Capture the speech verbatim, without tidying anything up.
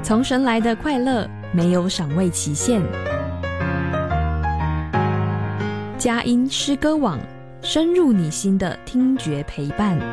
从神来的快乐没有赏味期限。佳音诗歌网，深入你心的听觉陪伴。